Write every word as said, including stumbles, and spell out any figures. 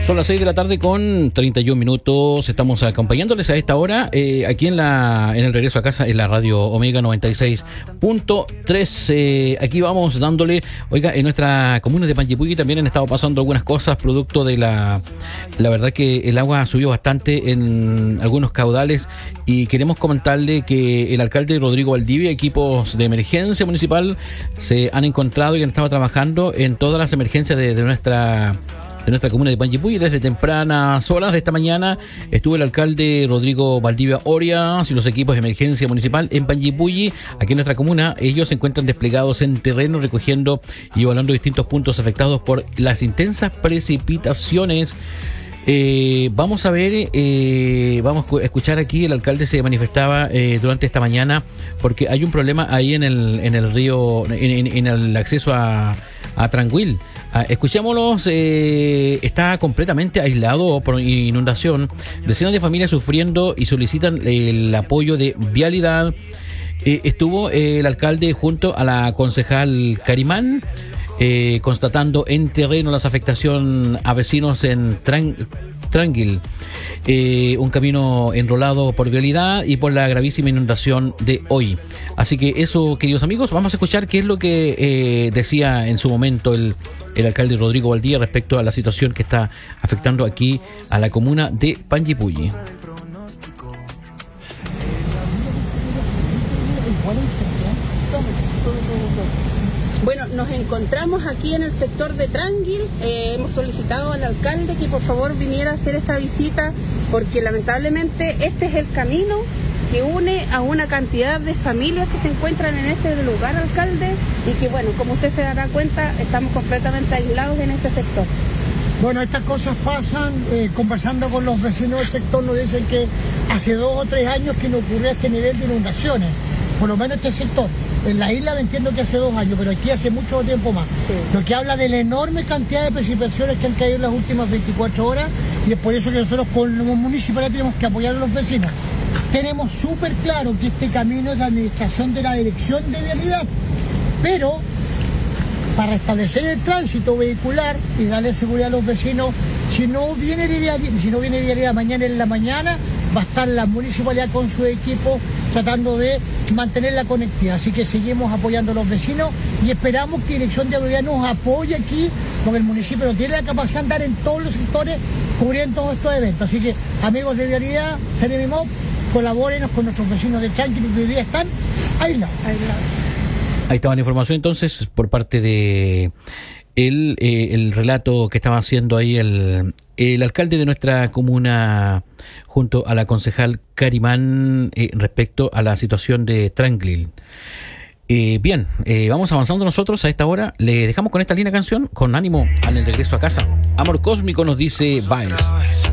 Son las seis de la tarde con treinta y un minutos. Estamos acompañándoles a esta hora eh, aquí en la en el regreso a casa en la radio Omega noventa y seis punto tres. Eh, aquí vamos dándole, oiga, en nuestra comuna de Panguipulli también han estado pasando algunas cosas producto de la la verdad que el agua subió bastante en algunos caudales y queremos comentarle que el alcalde Rodrigo Valdivia, equipos de emergencia municipal se han encontrado y han estado trabajando en todas las emergencias de, de nuestra de nuestra comuna de Panguipulli. Desde tempranas horas de esta mañana estuvo el alcalde Rodrigo Valdivia Orias y los equipos de emergencia municipal en Panguipulli, aquí en nuestra comuna. Ellos se encuentran desplegados en terreno recogiendo y evaluando distintos puntos afectados por las intensas precipitaciones. Eh, vamos a ver, eh, vamos a escuchar aquí, el alcalde se manifestaba eh, durante esta mañana porque hay un problema ahí en el en el río, en, en, en el acceso a, a Tranguil. Ah, escuchémoslos, eh, está completamente aislado por inundación, decenas de familias sufriendo y solicitan el apoyo de vialidad. Eh, estuvo eh, el alcalde junto a la concejal Carimán, Eh, constatando en terreno las afectaciones a vecinos en Tran- Tranguil, eh, un camino enrolado por vialidad y por la gravísima inundación de hoy. Así que eso, queridos amigos, vamos a escuchar qué es lo que eh, decía en su momento el, el alcalde Rodrigo Valdivia respecto a la situación que está afectando aquí a la comuna de Panguipulli. Bueno, nos encontramos aquí en el sector de Tranguil. Eh, hemos solicitado al alcalde que por favor viniera a hacer esta visita porque lamentablemente este es el camino que une a una cantidad de familias que se encuentran en este lugar, alcalde, y que bueno, como usted se dará cuenta, estamos completamente aislados en este sector. Bueno, estas cosas pasan, eh, conversando con los vecinos del sector nos dicen que hace dos o tres años que no ocurrió este nivel de inundaciones, por lo menos este sector. En la isla me entiendo que hace dos años, pero aquí hace mucho tiempo más. Sí. Lo que habla de la enorme cantidad de precipitaciones que han caído en las últimas veinticuatro horas, y es por eso que nosotros como municipalidad tenemos que apoyar a los vecinos. Tenemos súper claro que este camino es de administración de la Dirección de Vialidad, pero para restablecer el tránsito vehicular y darle seguridad a los vecinos, si no viene vialidad, si no viene vialidad mañana en la mañana, va a estar la municipalidad con su equipo tratando de mantener la conectividad. Así que seguimos apoyando a los vecinos y esperamos que Dirección de Vialidad nos apoye aquí, porque el municipio no tiene la capacidad de andar en todos los sectores cubriendo todos estos eventos. Así que, amigos de Vialidad, Seremimop, colabórenos con nuestros vecinos de Chanqui, que hoy día están aislados. Aislados. Ahí estaba la información entonces por parte de el, eh, el relato que estaba haciendo ahí el, el alcalde de nuestra comuna junto a la concejal Carimán eh, respecto a la situación de Tranguil. Eh, bien, eh, vamos avanzando nosotros a esta hora. Le dejamos con esta linda canción con ánimo al regreso a casa. Amor Cósmico, nos dice Baez.